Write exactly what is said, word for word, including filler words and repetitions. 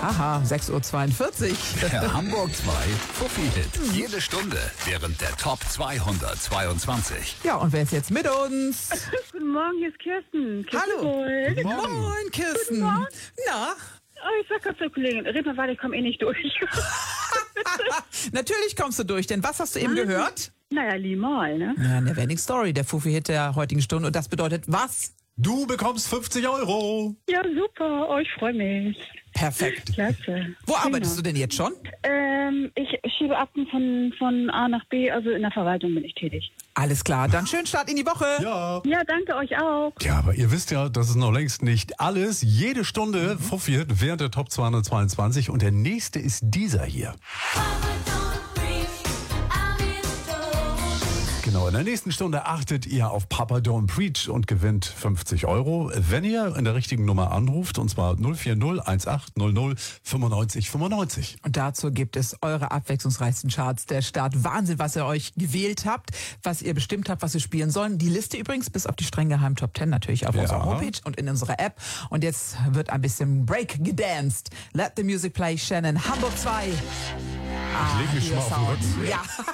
Haha, sechs Uhr zweiundvierzig. Der Hamburg zwei Fuffi-Hit. Jede Stunde während der Top zweihundertzweiundzwanzig. Ja, und wer ist jetzt mit uns? Guten Morgen, hier ist Kirsten. Kirsten Hallo. Wohl. Guten Morgen. Moin, Kirsten. Guten Morgen. Na? Oh, ich sag gerade zur Kollegin, red mal weiter, ich komme eh nicht durch. Natürlich kommst du durch, denn was hast du eben gehört? Naja, Limal, ne? Ja, Neverending Story, der Fuffi-Hit der heutigen Stunde. Und das bedeutet was? Du bekommst fünfzig Euro. Ja, super, oh, ich freue mich. Perfekt. Klasse. Wo Prima. arbeitest du denn jetzt schon? Ähm, ich schiebe Akten von, von A nach B, also in der Verwaltung bin ich tätig. Alles klar, dann schönen Start in die Woche. Ja. Ja, danke euch auch. Ja, aber ihr wisst ja, das ist noch längst nicht alles. Jede Stunde Fuffi-Hit während der Top zweihundertzweiundzwanzig und der nächste ist dieser hier. Genau, in der nächsten Stunde achtet ihr auf Papa Don't Preach und gewinnt fünfzig Euro, wenn ihr in der richtigen Nummer anruft, und zwar null vier null eins acht null null fünfundneunzig fünfundneunzig. Und dazu gibt es eure abwechslungsreichsten Charts der Stadt. Wahnsinn, was ihr euch gewählt habt, was ihr bestimmt habt, was wir spielen sollen. Die Liste übrigens bis auf die streng geheimen Top zehn natürlich auf Ja. unserer Homepage und in unserer App. Und jetzt wird ein bisschen Break gedanced. Let the music play, Shannon. Hamburg zwei. Ich leg mich schon mal auf den Rücken. Ja.